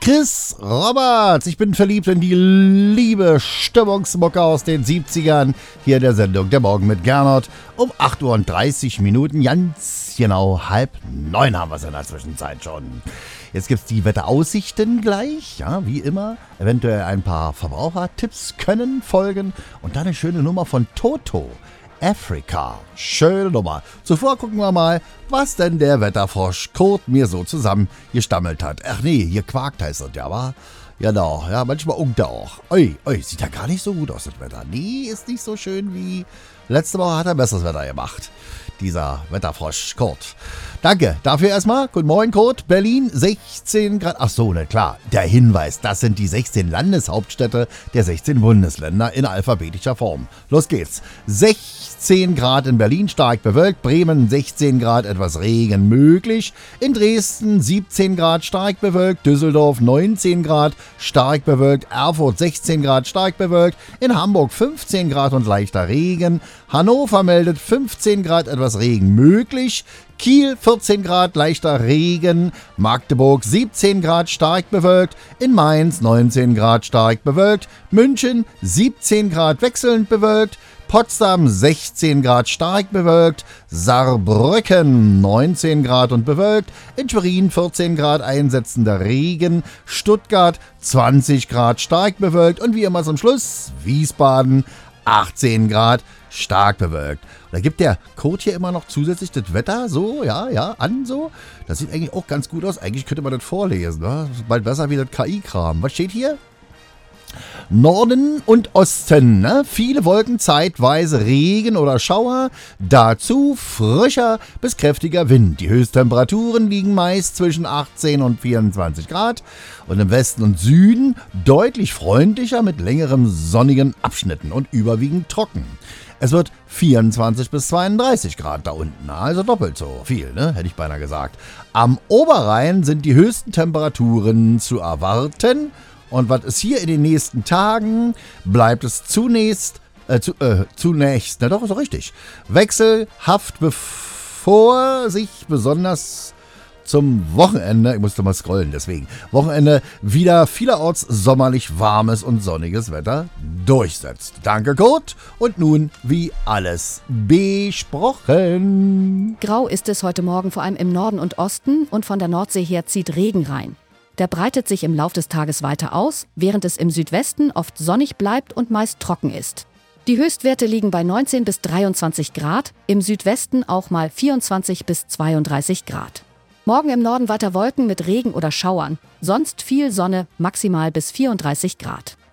Chris Roberts. Ich bin verliebt in die liebe Stimmungsmucke aus den 70ern. Hier in der Sendung Der Morgen mit Gernot. Um 8:30 Uhr, ganz genau 8:30 haben wir es in der Zwischenzeit schon. Jetzt gibt's die Wetteraussichten gleich, ja, wie immer. Eventuell ein paar Verbrauchertipps können folgen. Und dann eine schöne Nummer von Toto. Afrika. Schöne Nummer. Zuvor gucken wir mal, was denn der Wetterfrosch Kurt mir so zusammengestammelt hat. Ach nee, hier quakt heißt das ja, wa? Genau, ja, manchmal unkt er auch. Ui, sieht ja gar nicht so gut aus, das Wetter. Nee, ist nicht so schön wie letzte Woche, hat er besseres Wetter gemacht. Dieser Wetterfrosch Kurt. Danke dafür erstmal. Guten Morgen, Kurt. Berlin, 16 Grad. Ach so, na klar. Der Hinweis, das sind die 16 Landeshauptstädte der 16 Bundesländer in alphabetischer Form. Los geht's. 16 Grad in Berlin, stark bewölkt. Bremen, 16 Grad, etwas Regen möglich. In Dresden, 17 Grad, stark bewölkt. Düsseldorf, 19 Grad, stark bewölkt. Erfurt, 16 Grad, stark bewölkt. In Hamburg, 15 Grad und leichter Regen. Hannover meldet 15 Grad, etwas Regen möglich. Kiel 14 Grad, leichter Regen. Magdeburg 17 Grad, stark bewölkt. In Mainz 19 Grad, stark bewölkt. München 17 Grad, wechselnd bewölkt. Potsdam 16 Grad, stark bewölkt. Saarbrücken 19 Grad und bewölkt. In Schwerin 14 Grad, einsetzender Regen. Stuttgart 20 Grad, stark bewölkt. Und wie immer zum Schluss Wiesbaden 18 Grad, stark bewölkt. Und da gibt der Code hier immer noch zusätzlich das Wetter so, ja, an so. Das sieht eigentlich auch ganz gut aus. Eigentlich könnte man das vorlesen, ne? Das ist bald besser wie das KI-Kram. Was steht hier? Norden und Osten, ne? Viele Wolken, zeitweise Regen oder Schauer, dazu frischer bis kräftiger Wind. Die Höchsttemperaturen liegen meist zwischen 18 und 24 Grad und im Westen und Süden deutlich freundlicher mit längeren sonnigen Abschnitten und überwiegend trocken. Es wird 24 bis 32 Grad da unten, also doppelt so viel, ne? Hätte ich beinahe gesagt. Am Oberrhein sind die höchsten Temperaturen zu erwarten. Und was ist hier in den nächsten Tagen? Bleibt es zunächst, na doch, ist doch richtig, wechselhaft, bevor sich besonders zum Wochenende, ich musste mal scrollen, deswegen, Wochenende wieder vielerorts sommerlich warmes und sonniges Wetter durchsetzt. Danke, Kurt. Und nun, wie alles besprochen. Grau ist es heute Morgen vor allem im Norden und Osten und von der Nordsee her zieht Regen rein. Der breitet sich im Lauf des Tages weiter aus, während es im Südwesten oft sonnig bleibt und meist trocken ist. Die Höchstwerte liegen bei 19 bis 23 Grad, im Südwesten auch mal 24 bis 32 Grad. Morgen im Norden weiter Wolken mit Regen oder Schauern, sonst viel Sonne, maximal bis 34 Grad.